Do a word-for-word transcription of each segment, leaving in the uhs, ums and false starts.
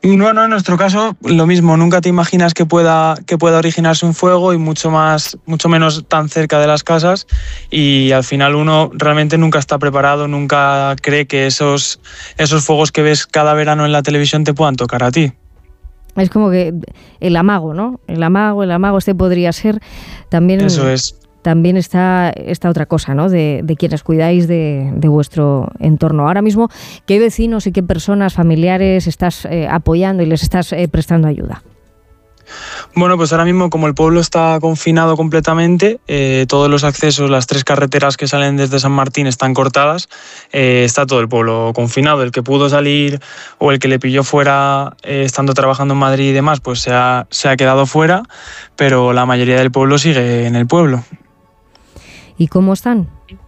Bueno, en nuestro caso, lo mismo, nunca te imaginas que pueda, que pueda originarse un fuego y mucho más, mucho menos tan cerca de las casas, y al final uno realmente nunca está preparado, nunca cree que esos, esos fuegos que ves cada verano en la televisión te puedan tocar a ti. Es como que el amago, ¿no? El amago, el amago este podría ser también... Eso es. También está esta otra cosa, ¿no? De, de quienes cuidáis de, de vuestro entorno. Ahora mismo, ¿qué vecinos y qué personas, familiares estás eh, apoyando y les estás eh, prestando ayuda? Bueno, pues ahora mismo, como el pueblo está confinado completamente, eh, todos los accesos, las tres carreteras que salen desde San Martín están cortadas, eh, está todo el pueblo confinado. El que pudo salir o el que le pilló fuera eh, estando trabajando en Madrid y demás, pues se ha, se ha quedado fuera, pero la mayoría del pueblo sigue en el pueblo. ¿Y cómo están?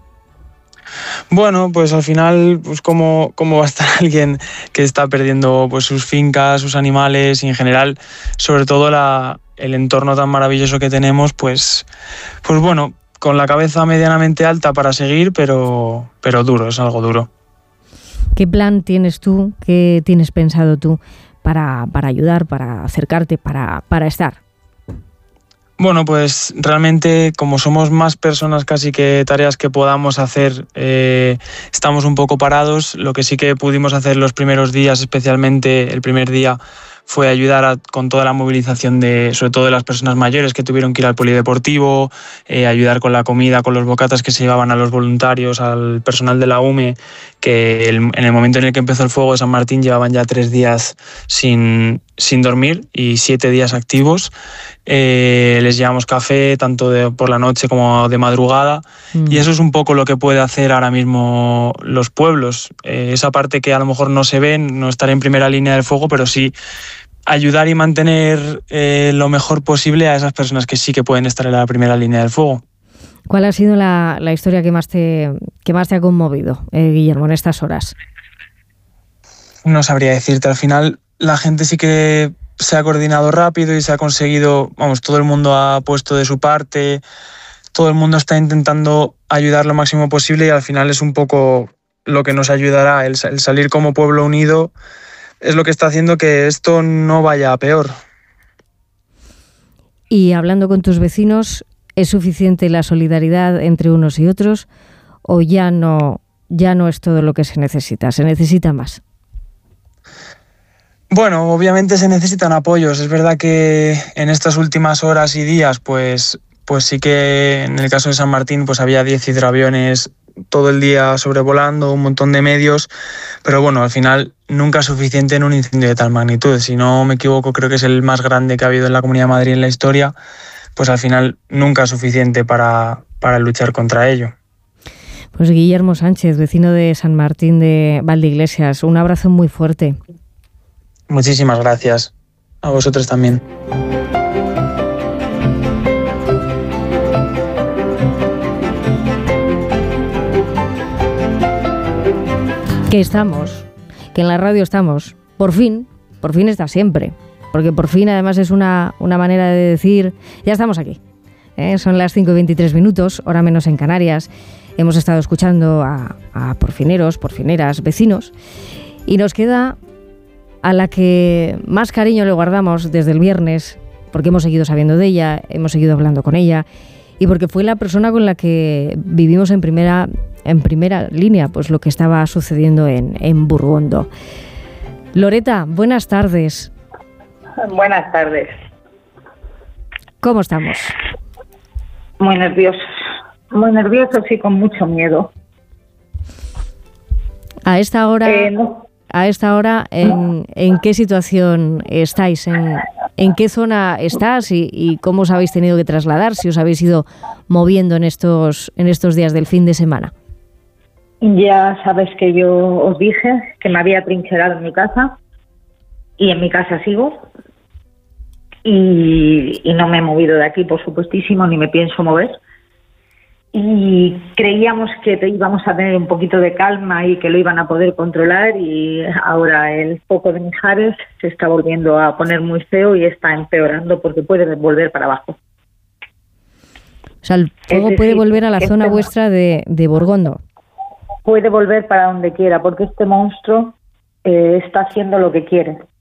Bueno, pues al final, pues cómo, cómo va a estar alguien que está perdiendo pues sus fincas, sus animales y en general, sobre todo la, el entorno tan maravilloso que tenemos, pues, pues bueno, con la cabeza medianamente alta para seguir, pero, pero duro, es algo duro. ¿Qué plan tienes tú, qué tienes pensado tú para, para ayudar, para acercarte, para, para estar? Bueno, pues realmente como somos más personas casi que tareas que podamos hacer, eh, estamos un poco parados. Lo que sí que pudimos hacer los primeros días, especialmente el primer día, fue ayudar a, con toda la movilización de, sobre todo de las personas mayores que tuvieron que ir al polideportivo, eh, ayudar con la comida, con los bocatas que se llevaban a los voluntarios, al personal de la U M E, que el, en el momento en el que empezó el fuego de San Martín llevaban ya tres días sin, sin dormir y siete días activos. Eh, les llevamos café tanto de, por la noche como de madrugada, mm. y eso es un poco lo que puede hacer ahora mismo los pueblos. Eh, esa parte que a lo mejor no se ve, no estar en primera línea del fuego, pero sí ayudar y mantener eh, lo mejor posible a esas personas que sí que pueden estar en la primera línea del fuego. ¿Cuál ha sido la, la historia que más te, que más te ha conmovido, eh, Guillermo, en estas horas? No sabría decirte. Al final la gente sí que se ha coordinado rápido y se ha conseguido, vamos, todo el mundo ha puesto de su parte, todo el mundo está intentando ayudar lo máximo posible y al final es un poco lo que nos ayudará, el, el salir como pueblo unido es lo que está haciendo que esto no vaya a peor. Y hablando con tus vecinos, ¿es suficiente la solidaridad entre unos y otros o ya no, ya no es todo lo que se necesita, se necesita más? Bueno, obviamente se necesitan apoyos. Es verdad que en estas últimas horas y días, pues, pues sí que en el caso de San Martín, pues había diez hidroaviones todo el día sobrevolando, un montón de medios, pero bueno, al final nunca es suficiente en un incendio de tal magnitud. Si no me equivoco, creo que es el más grande que ha habido en la Comunidad de Madrid en la historia, pues al final nunca es suficiente para, para luchar contra ello. Pues Guillermo Sánchez, vecino de San Martín de Valdeiglesias, un abrazo muy fuerte. Muchísimas gracias. A vosotros también. Que estamos, que en la radio estamos, por fin, por fin está siempre, porque por fin además es una, una manera de decir, ya estamos aquí. ¿Eh? Son las cinco y veintitrés minutos, hora menos en Canarias. Hemos estado escuchando a, a porfineros, porfineras, vecinos, y nos queda a la que más cariño le guardamos desde el viernes, porque hemos seguido sabiendo de ella, hemos seguido hablando con ella, y porque fue la persona con la que vivimos en primera, en primera línea pues lo que estaba sucediendo en, en Burgondo. Loreta, buenas tardes. Buenas tardes. ¿Cómo estamos? Muy nerviosos, muy nerviosos y con mucho miedo. A esta hora... Eh, no. A esta hora, ¿en, ¿en qué situación estáis? ¿En, en qué zona estás y, y cómo os habéis tenido que trasladar? Si os habéis ido moviendo en estos, en estos días del fin de semana. Ya sabes que yo os dije que me había trincherado en mi casa y en mi casa sigo y, y no me he movido de aquí, por supuestísimo, ni me pienso mover. Y creíamos que te íbamos a tener un poquito de calma y que lo iban a poder controlar y ahora el foco de Mijares se está volviendo a poner muy feo y está empeorando porque puede volver para abajo. O sea, el fuego decir, puede volver a la este zona vuestra de, de Burgondo. Puede volver para donde quiera porque este monstruo eh, está haciendo lo que quiere.